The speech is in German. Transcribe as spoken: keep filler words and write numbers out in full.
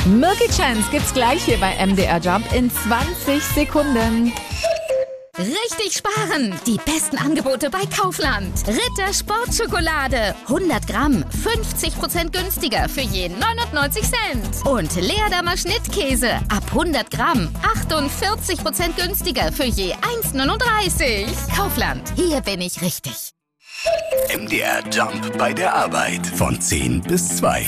Milky Chance gibt's gleich hier bei M D R Jump in zwanzig Sekunden. Richtig sparen! Die besten Angebote bei Kaufland. Ritter Sportschokolade. hundert Gramm, fünfzig Prozent günstiger für je neunundneunzig Cent. Und Leerdammer Schnittkäse. Ab hundert Gramm, achtundvierzig Prozent günstiger für je eins neununddreißig. Kaufland, hier bin ich richtig. M D R Jump bei der Arbeit von zehn bis zwei.